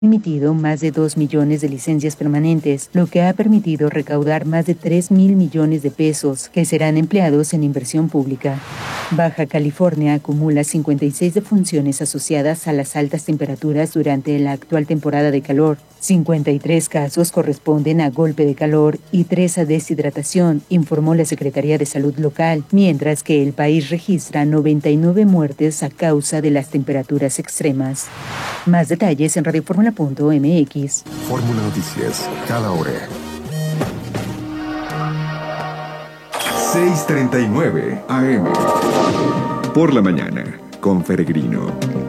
emitido más de 2 millones de licencias permanentes, lo que ha permitido recaudar más de 3.000 millones de pesos, que serán empleados en inversión pública. Baja California acumula 56 defunciones asociadas a las altas temperaturas durante la actual temporada de calor. 53 casos corresponden a golpe de calor y 3 a deshidratación, informó la Secretaría de Salud local, mientras que el país registra 99 muertes a causa de las temperaturas extremas. Más detalles en radioformula.mx. Fórmula Noticias, cada hora. 6:39 AM. Por la mañana, con Peregrino.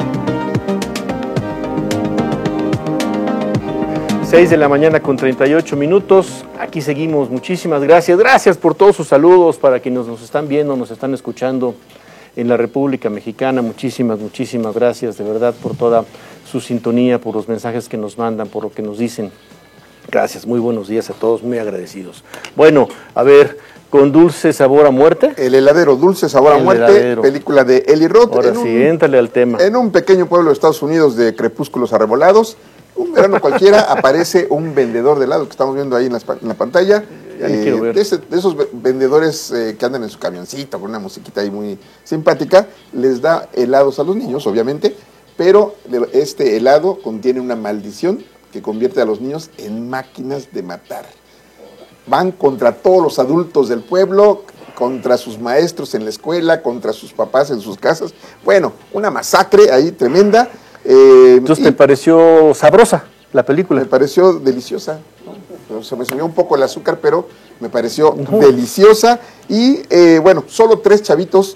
6 de la mañana con 38 minutos. Aquí seguimos. Muchísimas gracias. Gracias por todos sus saludos para quienes nos están viendo, nos están escuchando en la República Mexicana. Muchísimas gracias de verdad por toda su sintonía, por los mensajes que nos mandan, por lo que nos dicen. Gracias, muy buenos días a todos, muy agradecidos. Bueno, a ver, con Dulce Sabor a Muerte. El heladero, Dulce Sabor a Muerte, heladero. Película de Eli Roth. Ahora sí, éntrale al tema. En un pequeño pueblo de Estados Unidos de crepúsculos arrebolados, un verano cualquiera, aparece un vendedor de helado que estamos viendo ahí en la pantalla. Ya ni quiero ver. De esos vendedores que andan en su camioncito con una musiquita ahí muy simpática, les da helados a los niños, obviamente, pero este helado contiene una maldición que convierte a los niños en máquinas de matar. Van contra todos los adultos del pueblo, contra sus maestros en la escuela, contra sus papás en sus casas. Bueno, una masacre ahí tremenda. Entonces, ¿te pareció sabrosa la película? Me pareció deliciosa, ¿no? Se me subió un poco el azúcar, pero me pareció deliciosa. Y bueno, solo 3 chavitos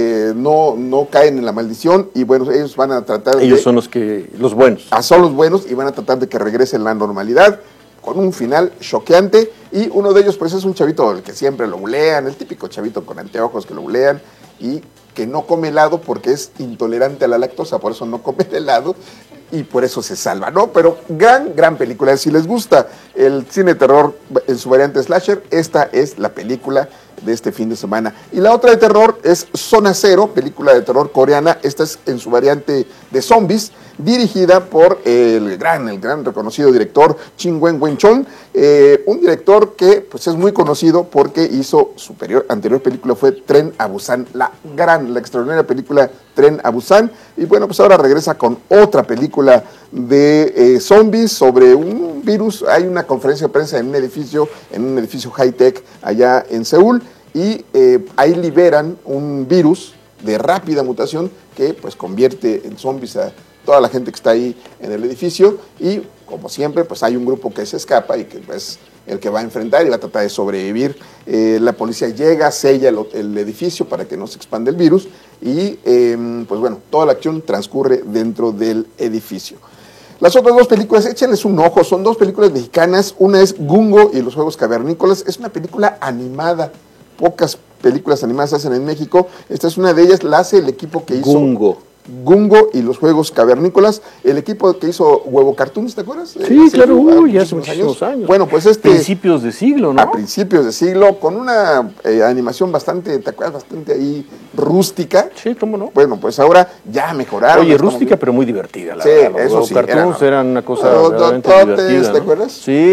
no caen en la maldición. Y bueno, ellos van a tratar Ellos son los buenos. Son los buenos y van a tratar de que regresen la normalidad, con un final choqueante. Y uno de ellos pues es un chavito al que siempre lo bulean, el típico chavito con anteojos que lo bulean y que no come helado porque es intolerante a la lactosa, por eso no come helado y por eso se salva, ¿no? Pero gran película. Si les gusta el cine de terror en su variante slasher, esta es la película de este fin de semana. Y la otra de terror es Zona Cero, película de terror coreana. Esta es en su variante de zombies, dirigida por el gran reconocido director Shin Wen-chol, un director que pues es muy conocido porque hizo su anterior película fue Tren a Busan, la extraordinaria película Tren a Busan, y bueno, pues ahora regresa con otra película de zombies sobre un virus. Hay una conferencia de prensa en un edificio high-tech allá en Seúl, y ahí liberan un virus de rápida mutación que pues convierte en zombies a toda la gente que está ahí en el edificio, y como siempre pues hay un grupo que se escapa y que es el que va a enfrentar y va a tratar de sobrevivir. La policía llega, sella el edificio para que no se expanda el virus y pues bueno, toda la acción transcurre dentro del edificio. Las otras 2 películas, échenles un ojo, son 2 películas mexicanas. Una es Gungo y los Juegos Cavernícolas, es una película animada, pocas películas animadas se hacen en México. Esta es una de ellas, la hace el equipo que hizo Gungo y los Juegos Cavernícolas, el equipo que hizo Huevo Cartoons, ¿te acuerdas? Sí, claro, ya hace muchísimos años. Bueno, pues principios de siglo, ¿no? A principios de siglo, con una animación bastante, ¿te acuerdas? Bastante ahí rústica. Sí, ¿cómo no? Bueno, pues ahora ya mejoraron. Oye, rústica, pero muy divertida, la verdad. Eso Los sí. Huevo Cartoons eran una cosa realmente divertida, ¿te ¿no? acuerdas?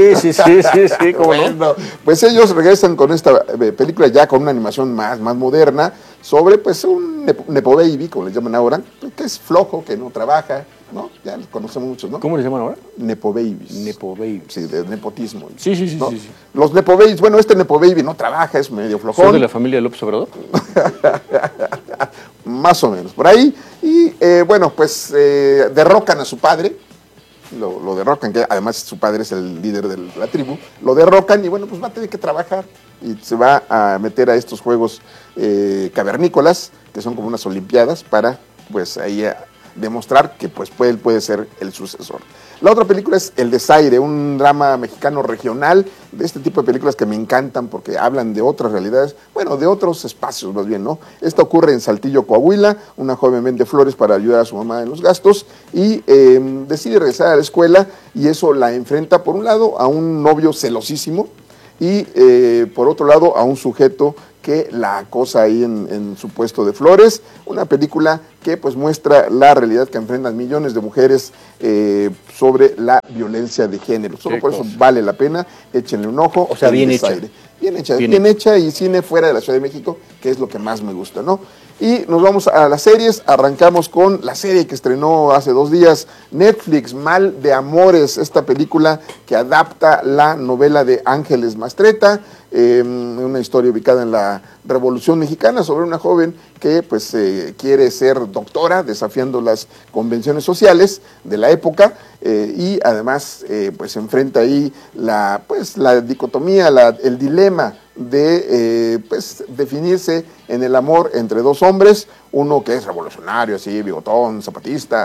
Sí, ¿cómo bueno, no? pues ellos regresan con esta película ya con una animación más moderna, sobre pues un nepo baby, como le llaman ahora, que es flojo, que no trabaja, ¿no? Ya los conocemos muchos, ¿no? ¿Cómo le llaman ahora? Nepo babies. Nepo babies. Sí, de nepotismo. Sí. ¿no? Sí. Los nepo babies, bueno, este nepo baby no trabaja, es medio flojón. ¿Son de la familia de López Obrador? Más o menos, por ahí. Y bueno, pues derrocan a su padre. Lo derrocan, que además su padre es el líder de la tribu. Lo derrocan y bueno, pues va a tener que trabajar y se va a meter a estos juegos cavernícolas, que son como unas olimpiadas, para pues ahí demostrar que pues él puede ser el sucesor. La otra película es El Desaire, un drama mexicano regional, de este tipo de películas que me encantan porque hablan de otras realidades, bueno, de otros espacios más bien, ¿no? Esta ocurre en Saltillo, Coahuila. Una joven vende flores para ayudar a su mamá en los gastos y decide regresar a la escuela, y eso la enfrenta, por un lado, a un novio celosísimo y por otro lado a un sujeto que la acosa ahí en su puesto de flores. Una película que pues muestra la realidad que enfrentan millones de mujeres sobre la violencia de género. Solo por eso vale la pena, échenle un ojo. O sea, bien hecha. Bien hecha y cine fuera de la Ciudad de México, que es lo que más me gusta, ¿no? Y nos vamos a las series, arrancamos con la serie que estrenó hace 2 días Netflix, Mal de Amores, esta película que adapta la novela de Ángeles Mastretta, una historia ubicada en la Revolución Mexicana sobre una joven que pues quiere ser doctora, desafiando las convenciones sociales de la época, y además pues enfrenta ahí la dicotomía, el dilema de pues definirse en el amor entre 2 hombres, uno que es revolucionario, así, bigotón, zapatista,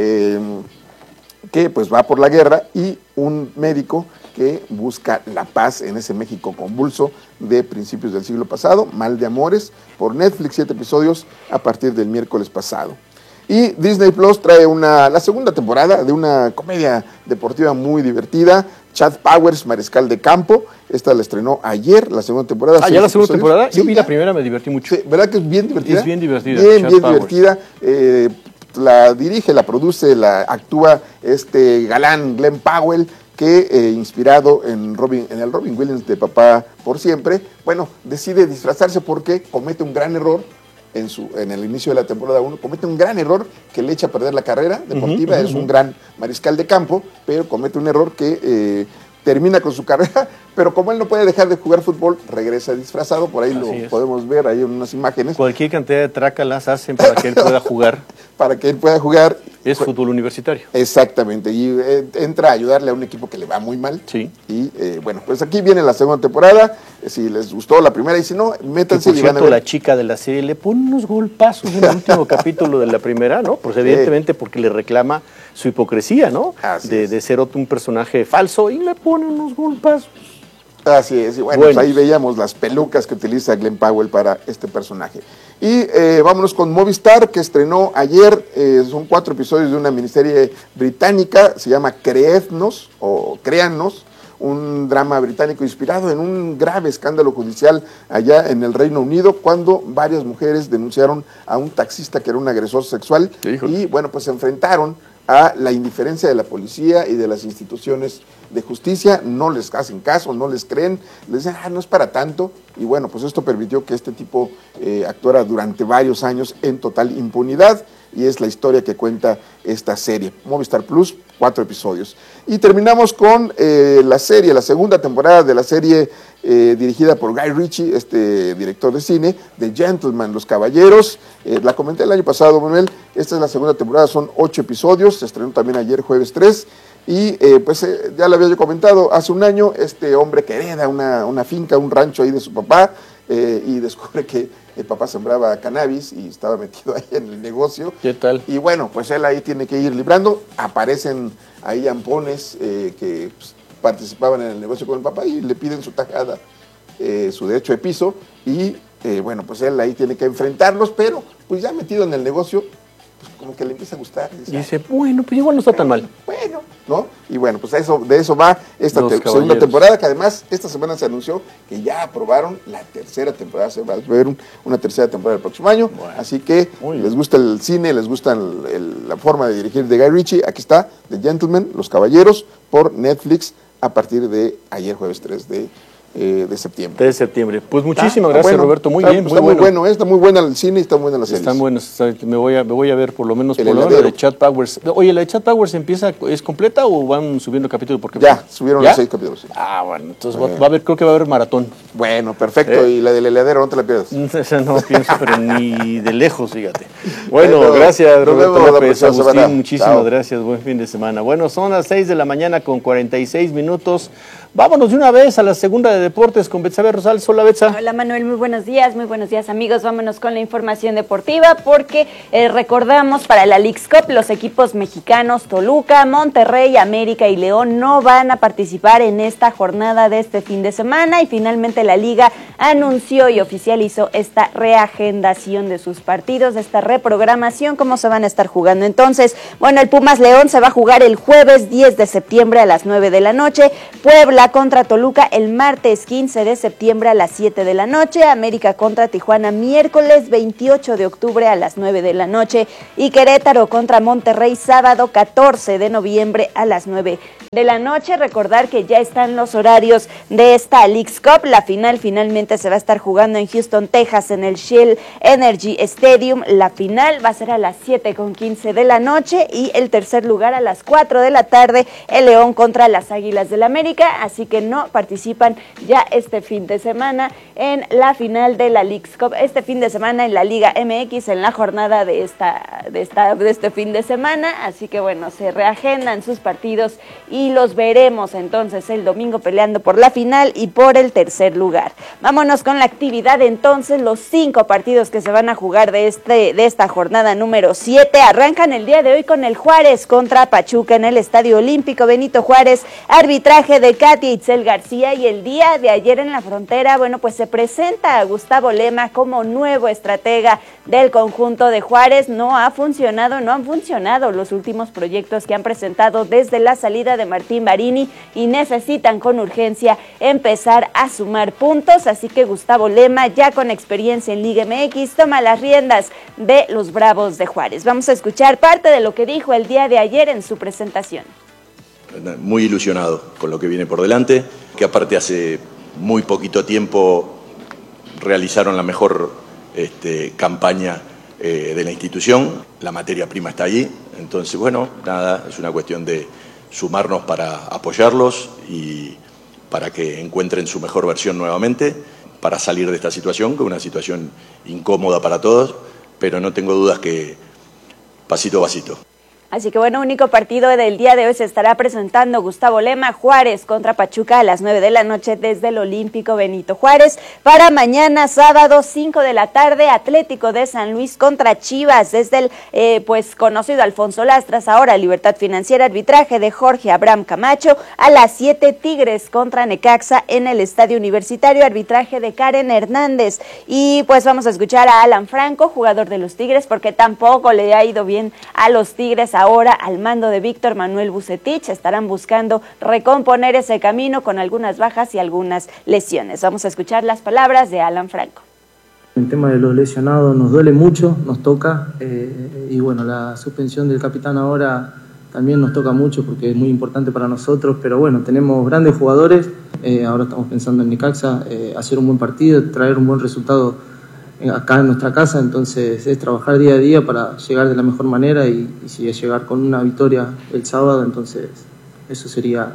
que pues va por la guerra, y un médico que busca la paz en ese México convulso de principios del siglo pasado. Mal de Amores, por Netflix, 7 episodios a partir del miércoles pasado. Y Disney Plus trae la segunda temporada de una comedia deportiva muy divertida, Chad Powers, Mariscal de Campo. Esta la estrenó ayer, la segunda temporada. ¿Ya la segunda temporada? Sí, yo vi la primera, me divertí mucho. Sí, ¿verdad que es bien divertida? Es bien divertida. Bien divertida. La dirige, la produce, la actúa este galán Glenn Powell, que inspirado en el Robin Williams de Papá por Siempre, bueno, decide disfrazarse porque comete un gran error en el inicio de la temporada 1, comete un gran error que le echa a perder la carrera deportiva. Es un gran mariscal de campo, pero comete un error que termina con su carrera, pero como él no puede dejar de jugar fútbol, regresa disfrazado, por ahí podemos ver ahí en unas imágenes. Cualquier cantidad de trácalas hacen para que él pueda jugar. Para que él pueda jugar. Es fútbol universitario. Exactamente, y entra a ayudarle a un equipo que le va muy mal. Sí. Y bueno, pues aquí viene la segunda temporada, si les gustó la primera, y si no, métanse y van a ver. La chica de la serie le pone unos golpazos en el último capítulo de la primera, ¿no? Pues evidentemente porque le reclama su hipocresía, ¿no? De ser un personaje falso, y le pone unos golpazos. Así es, y bueno, pues ahí veíamos las pelucas que utiliza Glenn Powell para este personaje. Y vámonos con Movistar, que estrenó ayer, son 4 episodios de una miniserie británica, se llama Creednos, o Créannos, un drama británico inspirado en un grave escándalo judicial allá en el Reino Unido, cuando varias mujeres denunciaron a un taxista que era un agresor sexual. Y bueno, pues se enfrentaron a la indiferencia de la policía y de las instituciones de justicia. No les hacen caso, no les creen, les dicen, no es para tanto, y bueno, pues esto permitió que este tipo actuara durante varios años en total impunidad, y es la historia que cuenta esta serie. Movistar Plus, 4 episodios. Y terminamos con la segunda temporada de la serie dirigida por Guy Ritchie, este director de cine, The Gentleman, Los Caballeros. La comenté el año pasado, Manuel. Esta es la segunda temporada, son 8 episodios, se estrenó también ayer, jueves 3. Y pues ya lo había yo comentado, hace un año este hombre que hereda una finca, un rancho ahí de su papá, y descubre que el papá sembraba cannabis y estaba metido ahí en el negocio. ¿Qué tal? Y bueno, pues él ahí tiene que ir librando. Aparecen ahí ampones que pues, participaban en el negocio con el papá y le piden su tajada, su derecho de piso, y bueno, pues él ahí tiene que enfrentarlos, pero pues ya metido en el negocio, pues como que le empieza a gustar. Y dice, bueno, pues igual no está tan mal. Bueno, ¿no? Y bueno, pues de eso va esta segunda temporada, que además esta semana se anunció que ya aprobaron la tercera temporada. Se va a ver una tercera temporada el próximo año. Bueno, así que les gusta el cine, les gusta la forma de dirigir de Guy Ritchie. Aquí está The Gentleman, Los Caballeros, por Netflix a partir de ayer, jueves 3 de septiembre. 3 de septiembre. Pues muchísimas gracias, Roberto. Muy bien, está muy bueno. Está muy buena el cine y está buena la serie. Están buenos. Me voy a ver por lo menos la de Chad Powers. Oye, ¿la de Chad Powers es completa o van subiendo capítulos? Porque ya, subieron los 6 capítulos. Sí. Bueno, entonces creo que va a haber maratón. Bueno, perfecto. Y la del heladero, no te la pierdas. Esa no pienso, pero ni de lejos, fíjate. Bueno, gracias, Roberto López. Agustín, muchísimas gracias. Buen fin de semana. Bueno, son las 6 de la mañana con 46 minutos. Vámonos de una vez a la segunda de deportes con Betsabe Rosales. Hola, Betsa. Hola, Manuel, muy buenos días, amigos. Vámonos con la información deportiva porque recordamos para la Leagues Cup los equipos mexicanos Toluca, Monterrey, América y León no van a participar en esta jornada de este fin de semana, y finalmente la liga anunció y oficializó esta reagendación de sus partidos, de esta reprogramación, cómo se van a estar jugando. Entonces, bueno, el Pumas León se va a jugar el jueves 10 de septiembre a las 9 de la noche, Puebla Puebla contra Toluca el martes 15 de septiembre a las 7 de la noche, América contra Tijuana miércoles 28 de octubre a las 9 de la noche y Querétaro contra Monterrey sábado 14 de noviembre a las 9 de la noche. Recordar que ya están los horarios de esta Leagues Cup. La final finalmente se va a estar jugando en Houston, Texas, en el Shell Energy Stadium. La final va a ser a las 7:15 de la noche y el tercer lugar a las 4 de la tarde, el León contra las Águilas del América. Así que no participan ya este fin de semana en la final de la Leagues Cup. Este fin de semana en la Liga MX, en la jornada de este fin de semana. Así que bueno, se reagendan sus partidos y los veremos entonces el domingo peleando por la final y por el tercer lugar. Vámonos con la actividad entonces. Los 5 partidos que se van a jugar de esta jornada número 7 arrancan el día de hoy con el Juárez contra Pachuca en el Estadio Olímpico Benito Juárez, arbitraje de Katia Itzel García. Y el día de ayer en la frontera, bueno, pues se presenta a Gustavo Lema como nuevo estratega del conjunto de Juárez. No han funcionado los últimos proyectos que han presentado desde la salida de Martín Barini y necesitan con urgencia empezar a sumar puntos. Así que Gustavo Lema, ya con experiencia en Liga MX, toma las riendas de los Bravos de Juárez. Vamos a escuchar parte de lo que dijo el día de ayer en su presentación. Muy ilusionado con lo que viene por delante, que aparte hace muy poquito tiempo realizaron la mejor campaña de la institución. La materia prima está allí, entonces bueno, nada, es una cuestión de sumarnos para apoyarlos y para que encuentren su mejor versión nuevamente, para salir de esta situación, que es una situación incómoda para todos, pero no tengo dudas que pasito a pasito. Así que bueno, único partido del día de hoy se estará presentando Gustavo Lema, Juárez contra Pachuca a las 9 de la noche desde el Olímpico Benito Juárez. Para mañana sábado 5 de la tarde, Atlético de San Luis contra Chivas desde el conocido Alfonso Lastras, ahora Libertad Financiera, arbitraje de Jorge Abraham Camacho. A las 7 Tigres contra Necaxa en el Estadio Universitario, arbitraje de Karen Hernández. Y pues vamos a escuchar a Alan Franco, jugador de los Tigres, porque tampoco le ha ido bien a los Tigres ahora al mando de Víctor Manuel Vucetich. Estarán buscando recomponer ese camino con algunas bajas y algunas lesiones. Vamos a escuchar las palabras de Alan Franco. El tema de los lesionados nos duele mucho, nos toca, y bueno, la suspensión del capitán ahora también nos toca mucho porque es muy importante para nosotros, pero bueno, tenemos grandes jugadores, ahora estamos pensando en Necaxa, hacer un buen partido, traer un buen resultado acá en nuestra casa, entonces es trabajar día a día para llegar de la mejor manera y si es llegar con una victoria el sábado, entonces eso sería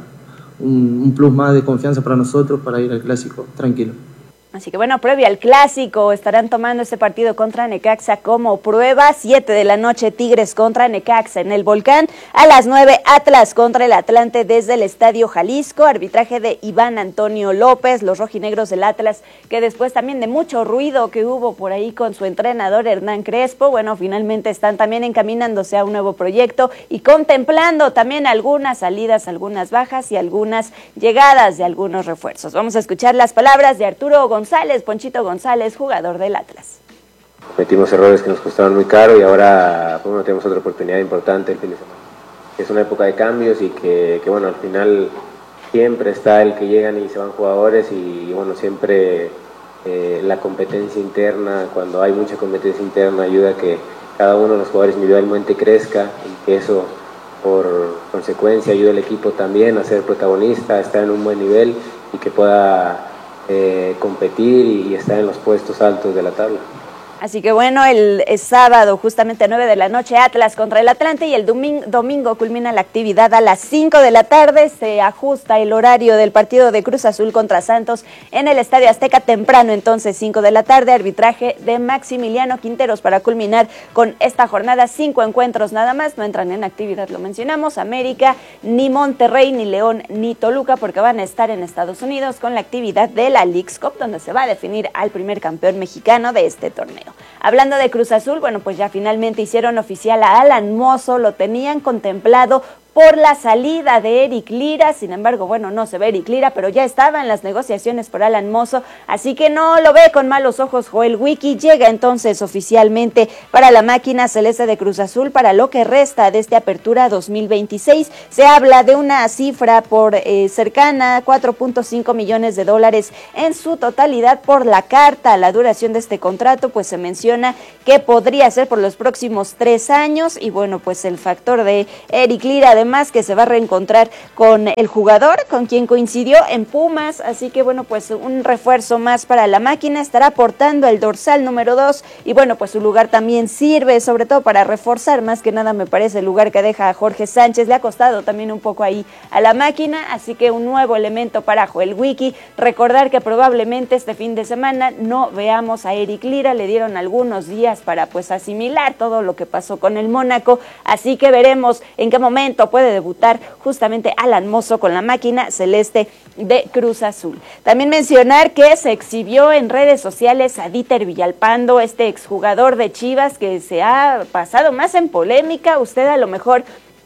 un plus más de confianza para nosotros para ir al clásico tranquilo. Así que bueno, previo al clásico, estarán tomando este partido contra Necaxa como prueba. 7 de la noche, Tigres contra Necaxa en el Volcán. A las 9, Atlas contra el Atlante desde el Estadio Jalisco. Arbitraje de Iván Antonio López, los rojinegros del Atlas, que después también de mucho ruido que hubo por ahí con su entrenador Hernán Crespo, bueno, finalmente están también encaminándose a un nuevo proyecto y contemplando también algunas salidas, algunas bajas y algunas llegadas de algunos refuerzos. Vamos a escuchar las palabras de Arturo Ponchito González, jugador del Atlas. Metimos errores que nos costaron muy caro y ahora bueno, tenemos otra oportunidad importante el fin de semana. Es una época de cambios y que bueno, al final siempre está el que llegan y se van jugadores y bueno, siempre la competencia interna, cuando hay mucha competencia interna, ayuda a que cada uno de los jugadores individualmente crezca y que eso por consecuencia ayuda al equipo también a ser protagonista, a estar en un buen nivel y que pueda competir y estar en los puestos altos de la tabla. Así que bueno, el sábado justamente a 9 de la noche Atlas contra el Atlante y el domingo culmina la actividad a las 5 de la tarde. Se ajusta el horario del partido de Cruz Azul contra Santos en el Estadio Azteca temprano, entonces 5 de la tarde, arbitraje de Maximiliano Quinteros para culminar con esta jornada. 5 encuentros nada más, no entran en actividad, lo mencionamos, América, ni Monterrey, ni León, ni Toluca, porque van a estar en Estados Unidos con la actividad de la Leagues Cup, donde se va a definir al primer campeón mexicano de este torneo. Hablando de Cruz Azul, bueno, pues ya finalmente hicieron oficial a Alan Mozo, lo tenían contemplado por la salida de Eric Lira. Sin embargo, bueno, no se ve Eric Lira, pero ya estaba en las negociaciones por Alan Mozo, así que no lo ve con malos ojos Joel Wiki. Llega entonces oficialmente para la máquina celeste de Cruz Azul para lo que resta de esta apertura 2026. Se habla de una cifra por cercana a $4.5 millones en su totalidad por la carta. La duración de este contrato, pues se menciona que podría ser por los próximos 3 años, y bueno, pues el factor de Eric Lira, además que se va a reencontrar con el jugador con quien coincidió en Pumas, así que bueno, pues un refuerzo más para la máquina. Estará portando el dorsal número 2, y bueno, pues su lugar también sirve sobre todo para reforzar, más que nada me parece el lugar que deja a Jorge Sánchez. Le ha costado también un poco ahí a la máquina, así que un nuevo elemento para Joel Wiki. Recordar que probablemente este fin de semana no veamos a Eric Lira, le dieron algunos días para pues asimilar todo lo que pasó con el Mónaco, así que veremos en qué momento puede debutar justamente Alan Mozo con la máquina celeste de Cruz Azul. También mencionar que se exhibió en redes sociales a Dieter Villalpando, este exjugador de Chivas que se ha pasado más en polémica. Usted a lo mejor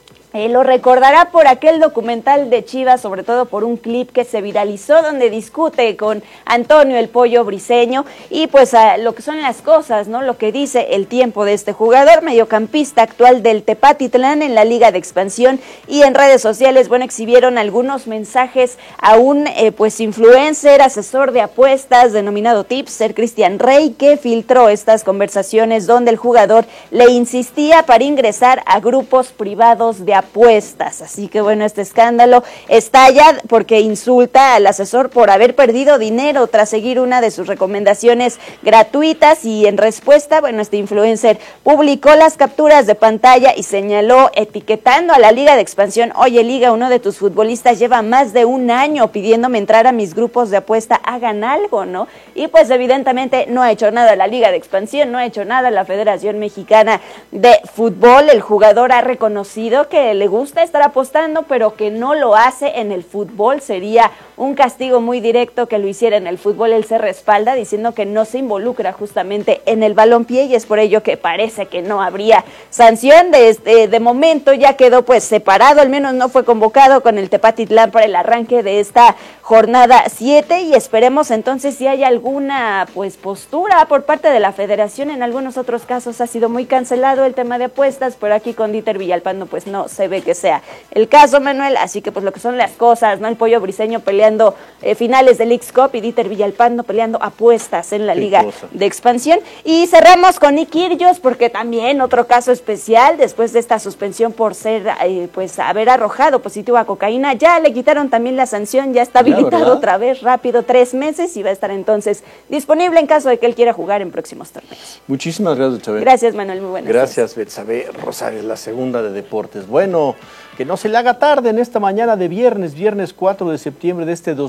lo recordará por aquel documental de Chivas, sobre todo por un clip que se viralizó donde discute con Antonio el Pollo Briseño y pues lo que son las cosas, ¿no? Lo que dice el tiempo de este jugador, mediocampista actual del Tepatitlán en la Liga de Expansión. Y en redes sociales, bueno, exhibieron algunos mensajes a un pues influencer, asesor de apuestas denominado Tipster, Cristian Rey, que filtró estas conversaciones donde el jugador le insistía para ingresar a grupos privados de apuestas. Así que bueno, este escándalo estalla porque insulta al asesor por haber perdido dinero tras seguir una de sus recomendaciones gratuitas, y en respuesta, bueno, este influencer publicó las capturas de pantalla y señaló etiquetando a la Liga de Expansión: oye Liga, uno de tus futbolistas lleva más de 1 año pidiéndome entrar a mis grupos de apuesta, hagan algo, ¿no? Y pues evidentemente no ha hecho nada la Liga de Expansión, no ha hecho nada la Federación Mexicana de Fútbol. El jugador ha reconocido que le gusta estar apostando, pero que no lo hace en el fútbol. Sería un castigo muy directo que lo hiciera en el fútbol. Él se respalda diciendo que no se involucra justamente en el balompié, y es por ello que parece que no habría sanción. De momento ya quedó pues separado, al menos no fue convocado con el Tepatitlán para el arranque de esta jornada 7, y esperemos entonces si hay alguna pues postura por parte de la federación. En algunos otros casos ha sido muy cancelado el tema de apuestas, pero aquí con Dieter Villalpando pues no se ve que sea el caso, Manuel, así que pues lo que son las cosas, ¿no? El Pollo Briseño peleando finales del Leagues Cup y Dieter Villalpando peleando apuestas en la Liga de Expansión. Y cerramos con Nick Kyrgios, porque también otro caso especial, después de esta suspensión por ser pues haber arrojado positivo a cocaína, ya le quitaron también la sanción, ya está habilitado otra vez rápido 3 meses, y va a estar entonces disponible en caso de que él quiera jugar en próximos torneos. Muchísimas gracias, Betsabe. Gracias, Manuel, muy buenas. Gracias, Betsabe Rosales, la segunda de deportes. Bueno, que no se le haga tarde en esta mañana de viernes 4 de septiembre de este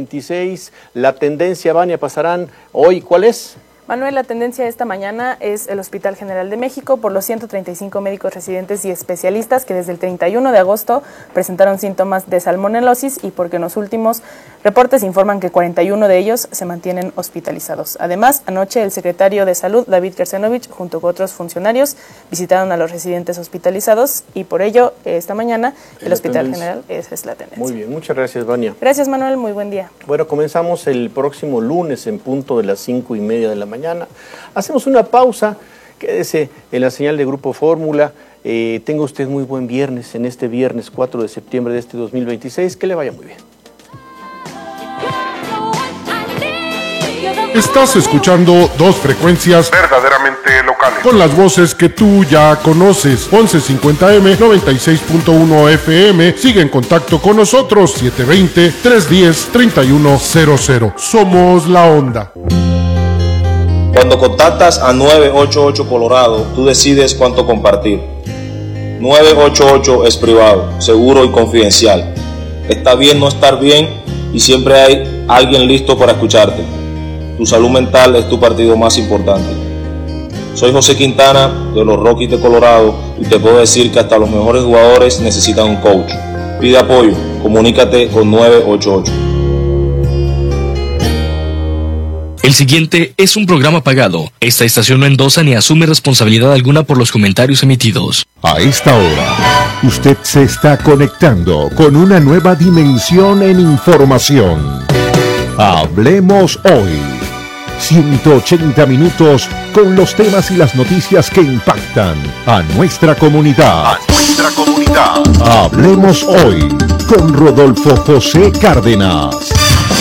2026. La tendencia, Vania Pasarán, hoy, ¿cuál es? Manuel, la tendencia de esta mañana es el Hospital General de México por los 135 médicos residentes y especialistas que desde el 31 de agosto presentaron síntomas de salmonelosis, y porque en los últimos reportes informan que 41 de ellos se mantienen hospitalizados. Además, anoche el secretario de Salud, David Kersenovich, junto con otros funcionarios, visitaron a los residentes hospitalizados, y por ello, esta mañana, el Hospital General es la tendencia. Muy bien, muchas gracias, Vania. Gracias, Manuel, muy buen día. Bueno, comenzamos el próximo lunes en punto de las 5:30 de la mañana. Hacemos una pausa, quédese en la señal de Grupo Fórmula. Tenga usted muy buen viernes en este viernes 4 de septiembre de este 2026. Que le vaya muy bien. Estás escuchando dos frecuencias verdaderamente locales, con las voces que tú ya conoces. 1150M, 96.1 FM. Sigue en contacto con nosotros. 720-310-3100. Somos La Onda. Cuando contactas a 988 Colorado, tú decides cuánto compartir. 988 es privado, seguro y confidencial. Está bien no estar bien, y siempre hay alguien listo para escucharte. Tu salud mental es tu partido más importante. Soy José Quintana de los Rockies de Colorado, y te puedo decir que hasta los mejores jugadores necesitan un coach. Pide apoyo, comunícate con 988. El siguiente es un programa pagado. Esta estación no endosa ni asume responsabilidad alguna por los comentarios emitidos. A esta hora, usted se está conectando con una nueva dimensión en información. Hablemos hoy. 180 minutos con los temas y las noticias que impactan a nuestra comunidad. Hablemos hoy con Rodolfo José Cárdenas.